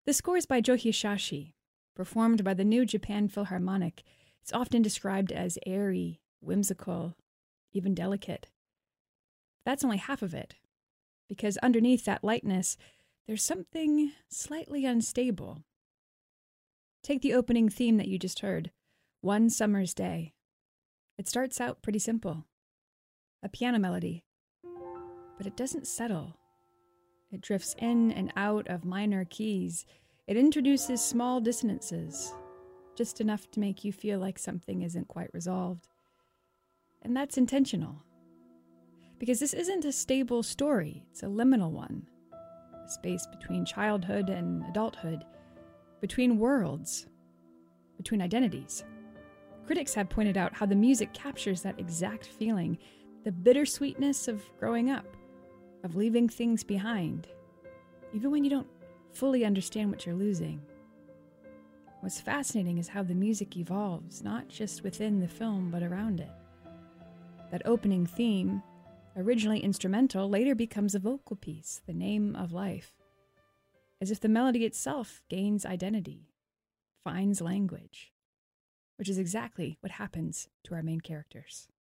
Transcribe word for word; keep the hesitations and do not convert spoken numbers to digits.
The score is by Joe Hisaishi, performed by the New Japan Philharmonic. It's often described as airy, whimsical, even delicate. That's only half of it, because underneath that lightness, there's something slightly unstable. Take the opening theme that you just heard, One Summer's Day. It starts out pretty simple, a piano melody, but it doesn't settle. It drifts in and out of minor keys. It introduces small dissonances, just enough to make you feel like something isn't quite resolved. And that's intentional, because this isn't a stable story, it's a liminal one. A space between childhood and adulthood, between worlds, between identities. Critics have pointed out how the music captures that exact feeling, the bittersweetness of growing up, of leaving things behind, even when you don't fully understand what you're losing. What's fascinating is how the music evolves, not just within the film, but around it. That opening theme, originally instrumental, later becomes a vocal piece, the name of life, as if the melody itself gains identity, finds language, which is exactly what happens to our main characters.